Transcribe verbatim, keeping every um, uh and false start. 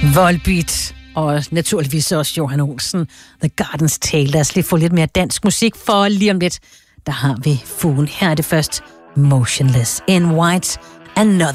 Volbeat og naturligvis også Johan Olsen, The Garden's Tale. Lad os lige få lidt mere dansk musik, for lige om lidt, der har vi Fuglen. Her er det først Motionless in White, Another